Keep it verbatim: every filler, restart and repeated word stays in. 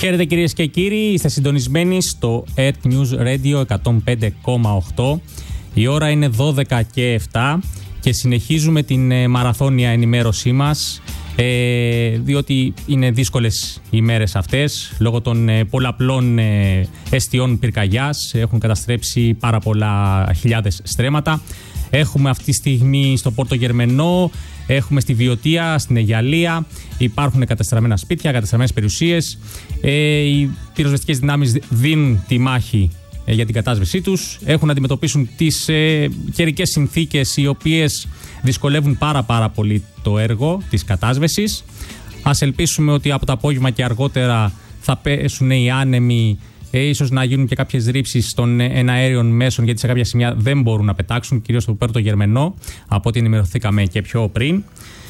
Χαίρετε κυρίες και κύριοι, είστε συντονισμένοι στο Earth News Radio εκατόν πέντε κόμμα οκτώ. Η ώρα είναι δώδεκα και επτά και συνεχίζουμε την ε, μαραθώνια ενημέρωσή μας, ε, διότι είναι δύσκολες οι μέρες αυτές λόγω των ε, πολλαπλών ε, εστιών πυρκαγιάς. Έχουν καταστρέψει πάρα πολλά χιλιάδες στρέμματα. Έχουμε αυτή τη στιγμή στο Πόρτο Γερμενό, έχουμε στη Βιωτία, στην Αιγιαλία, υπάρχουν καταστραμμένα σπίτια, καταστραμμένες περιουσίες. Ε, οι πυροσβεστικές δυνάμεις δίνουν τη μάχη ε, για την κατάσβεσή τους. Έχουν να αντιμετωπίσουν τις ε, καιρικές συνθήκες οι οποίες δυσκολεύουν πάρα πάρα πολύ το έργο της κατάσβεσης. Ας ελπίσουμε ότι από το απόγευμα και αργότερα θα πέσουν οι άνεμοι. Ε, ίσως να γίνουν και κάποιες ρήψεις των εναέριων μέσων, γιατί σε κάποια σημεία δεν μπορούν να πετάξουν, κυρίως στο Πόρτο Γερμενό, από ό,τι ενημερωθήκαμε και πιο πριν.